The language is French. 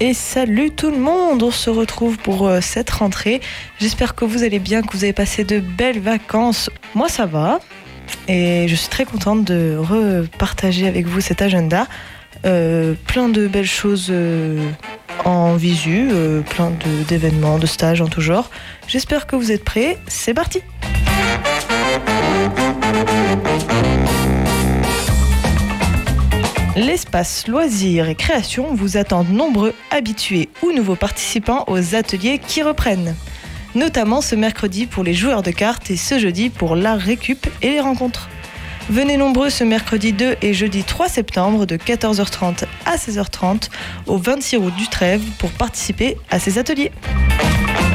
Et salut tout le monde, on se retrouve pour cette rentrée. J'espère que vous allez bien, que vous avez passé de belles vacances. Moi ça va et je suis très contente de repartager avec vous cet agenda. Plein de belles choses en visu, plein d'événements, de stages en tout genre. J'espère que vous êtes prêts, c'est parti! L'espace loisirs et création vous attend nombreux habitués ou nouveaux participants aux ateliers qui reprennent. Notamment ce mercredi pour les joueurs de cartes et ce jeudi pour la récup et les rencontres. Venez nombreux ce mercredi 2 et jeudi 3 septembre de 14h30 à 16h30 au 26 route du Trève pour participer à ces ateliers.